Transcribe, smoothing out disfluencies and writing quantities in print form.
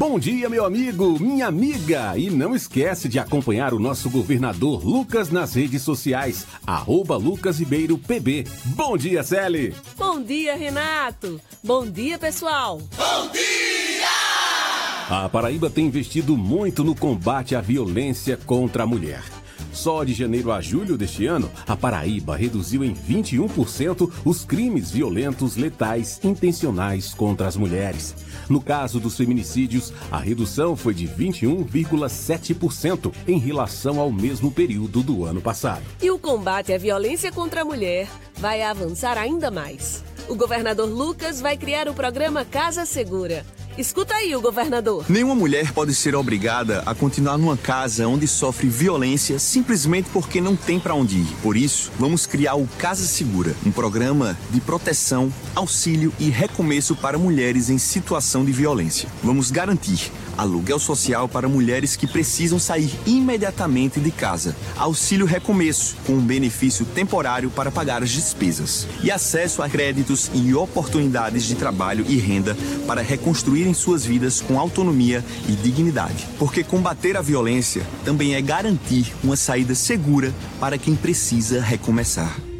Bom dia, meu amigo, minha amiga. E não esquece de acompanhar o nosso governador Lucas nas redes sociais, @LucasRibeiroPB. Bom dia, Celi. Bom dia, Renato. Bom dia, pessoal. Bom dia! A Paraíba tem investido muito no combate à violência contra a mulher. Só de janeiro a julho deste ano, a Paraíba reduziu em 21% os crimes violentos letais intencionais contra as mulheres. No caso dos feminicídios, a redução foi de 21,7% em relação ao mesmo período do ano passado. E o combate à violência contra a mulher vai avançar ainda mais. O governador Lucas vai criar o programa Casa Segura. Escuta aí o governador. Nenhuma mulher pode ser obrigada a continuar numa casa onde sofre violência simplesmente porque não tem para onde ir. Por isso, vamos criar o Casa Segura, um programa de proteção, auxílio e recomeço para mulheres em situação de violência. Vamos garantir aluguel social para mulheres que precisam sair imediatamente de casa, auxílio recomeço, com um benefício temporário para pagar as despesas, e acesso a créditos e oportunidades de trabalho e renda para reconstruírem suas vidas com autonomia e dignidade. Porque combater a violência também é garantir uma saída segura para quem precisa recomeçar.